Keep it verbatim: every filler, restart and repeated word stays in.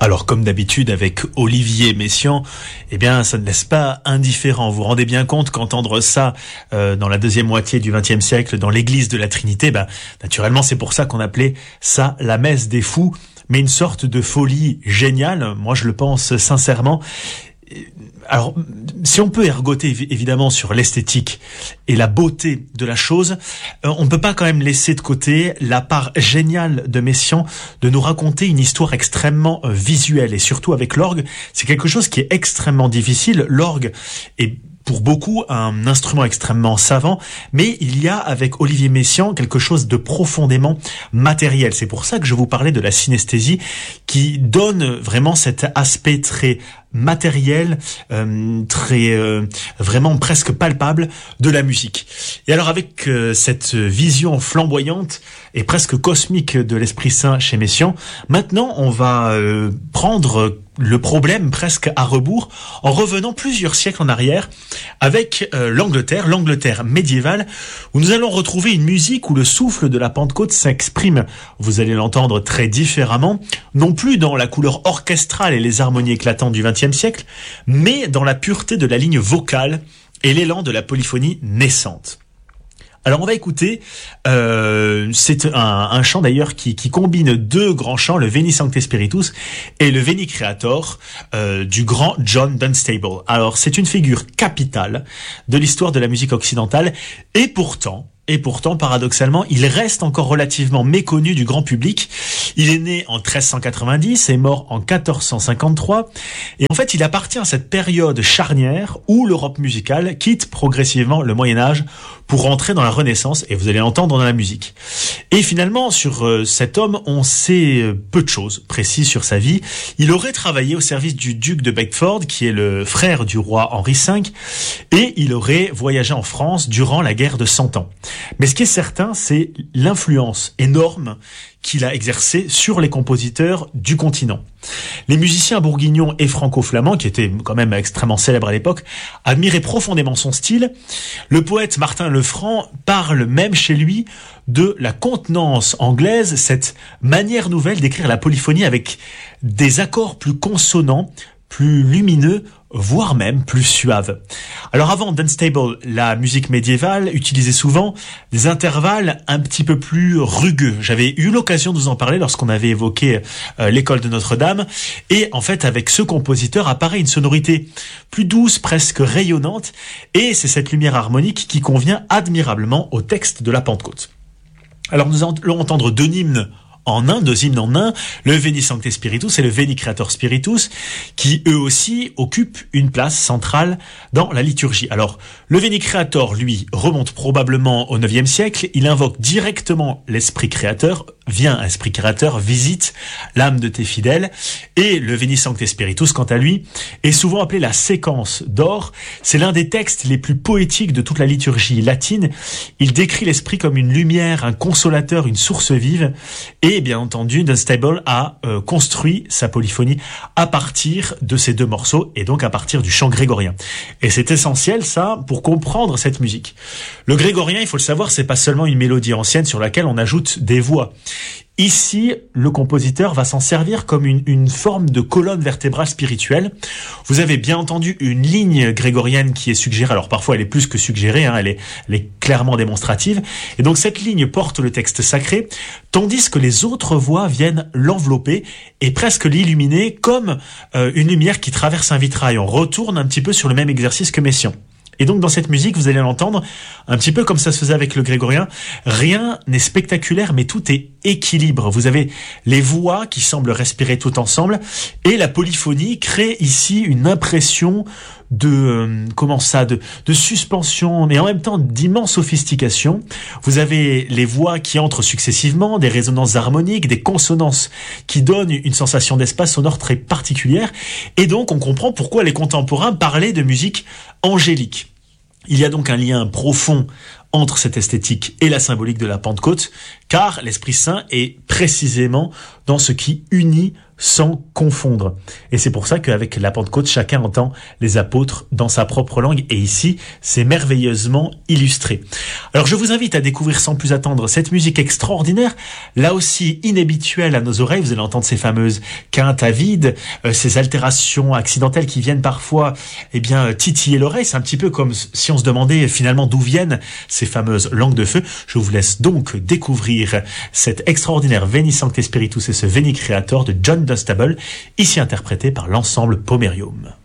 Alors, comme d'habitude avec Olivier Messiaen, eh bien, ça ne laisse pas indifférent. Vous vous rendez bien compte qu'entendre ça euh, dans la deuxième moitié du vingtième siècle, dans l'église de la Trinité, bah, naturellement, c'est pour ça qu'on appelait ça la messe des fous, mais une sorte de folie géniale. Moi, je le pense sincèrement. Alors, si on peut ergoter évidemment sur l'esthétique et la beauté de la chose, on ne peut pas quand même laisser de côté la part géniale de Messiaen de nous raconter une histoire extrêmement visuelle. Et surtout avec l'orgue, c'est quelque chose qui est extrêmement difficile. L'orgue est pour beaucoup un instrument extrêmement savant, mais il y a avec Olivier Messiaen quelque chose de profondément matériel. C'est pour ça que je vous parlais de la synesthésie qui donne vraiment cet aspect très matériel, euh, très euh, vraiment presque palpable de la musique. Et alors avec euh, cette vision flamboyante et presque cosmique de l'Esprit Saint chez Messiaen, maintenant on va euh, prendre le problème presque à rebours en revenant plusieurs siècles en arrière avec euh, l'Angleterre, l'Angleterre médiévale, où nous allons retrouver une musique où le souffle de la Pentecôte s'exprime, vous allez l'entendre très différemment, non plus dans la couleur orchestrale et les harmonies éclatantes du vingtième siècle, mais dans la pureté de la ligne vocale et l'élan de la polyphonie naissante. Alors on va écouter, euh, c'est un, un chant d'ailleurs qui, qui combine deux grands chants, le Veni Sancte Spiritus et le Veni Creator euh, du grand John Dunstable. Alors c'est une figure capitale de l'histoire de la musique occidentale et pourtant... Et pourtant, paradoxalement, il reste encore relativement méconnu du grand public. Il est né en treize cent quatre-vingt-dix et mort en quatorze cent cinquante-trois. Et en fait, il appartient à cette période charnière où l'Europe musicale quitte progressivement le Moyen-Âge pour entrer dans la Renaissance, et vous allez l'entendre dans la musique. Et finalement, sur euh, cet homme, on sait euh, peu de choses précises sur sa vie. Il aurait travaillé au service du duc de Bedford, qui est le frère du roi Henri cinq, et il aurait voyagé en France durant la guerre de Cent Ans. Mais ce qui est certain, c'est l'influence énorme qu'il a exercée sur les compositeurs du continent. Les musiciens bourguignons et franco-flamands, qui étaient quand même extrêmement célèbres à l'époque, admiraient profondément son style. Le poète Martin Lefranc parle même chez lui de la contenance anglaise, cette manière nouvelle d'écrire la polyphonie avec des accords plus consonants, plus lumineux, voire même plus suave. Alors avant Dunstable, la musique médiévale utilisait souvent des intervalles un petit peu plus rugueux. J'avais eu l'occasion de vous en parler lorsqu'on avait évoqué euh, l'école de Notre-Dame. Et en fait, avec ce compositeur apparaît une sonorité plus douce, presque rayonnante. Et c'est cette lumière harmonique qui convient admirablement au texte de la Pentecôte. Alors nous allons entendre deux hymnes en un, deux hymnes en un, le Veni Sancte Spiritus et le Veni Creator Spiritus, qui eux aussi occupent une place centrale dans la liturgie. Alors, le Veni Creator, lui, remonte probablement au neuvième siècle, il invoque directement l'Esprit Créateur, viens Esprit Créateur, visite l'âme de tes fidèles, et le Veni Sancte Spiritus, quant à lui, est souvent appelé la séquence d'or. C'est l'un des textes les plus poétiques de toute la liturgie latine. Il décrit l'Esprit comme une lumière, un consolateur, une source vive, et bien entendu, Dunstable a euh, construit sa polyphonie à partir de ces deux morceaux, et donc à partir du chant grégorien. Et c'est essentiel, ça, pour comprendre cette musique. Le grégorien, il faut le savoir, c'est pas seulement une mélodie ancienne sur laquelle on ajoute des voix. Ici, le compositeur va s'en servir comme une, une forme de colonne vertébrale spirituelle. Vous avez bien entendu une ligne grégorienne qui est suggérée. Alors parfois, elle est plus que suggérée, hein, elle est, elle est clairement démonstrative. Et donc cette ligne porte le texte sacré, tandis que les autres voix viennent l'envelopper et presque l'illuminer comme euh, une lumière qui traverse un vitrail. On retourne un petit peu sur le même exercice que Messiaen. Et donc dans cette musique, vous allez l'entendre, un petit peu comme ça se faisait avec le grégorien, rien n'est spectaculaire, mais tout est équilibre. Vous avez les voix qui semblent respirer tout ensemble, et la polyphonie crée ici une impression de euh, comment ça, de, de suspension, mais en même temps d'immense sophistication. Vous avez les voix qui entrent successivement, des résonances harmoniques, des consonances qui donnent une sensation d'espace sonore très particulière, et donc on comprend pourquoi les contemporains parlaient de musique angélique. Il y a donc un lien profond entre cette esthétique et la symbolique de la Pentecôte, car l'Esprit Saint est précisément dans ce qui unit sans confondre. Et c'est pour ça qu'avec la Pentecôte, chacun entend les apôtres dans sa propre langue. Et ici, c'est merveilleusement illustré. Alors je vous invite à découvrir sans plus attendre cette musique extraordinaire, là aussi inhabituelle à nos oreilles. Vous allez entendre ces fameuses quintes à vide, euh, ces altérations accidentelles qui viennent parfois eh bien titiller l'oreille. C'est un petit peu comme si on se demandait finalement d'où viennent ces fameuses langues de feu. Je vous laisse donc découvrir cet extraordinaire Veni Sancte Spiritus et ce Veni Creator de John Dunstable, ici interprété par l'ensemble Pomerium.